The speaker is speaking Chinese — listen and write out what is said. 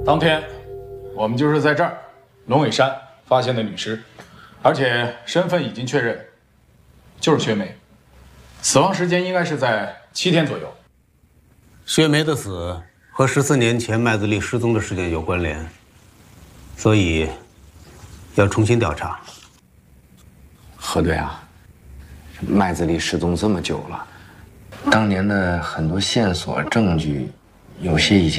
当天，我们就是在这儿，龙尾山发现的女尸，而且身份已经确认，就是薛梅，死亡时间应该是在7天左右。 薛梅的死和14年前麦子丽失踪的事件有关联，所以要重新调查。 何队啊，麦子丽失踪这么久了，当年的很多线索证据，有些已经。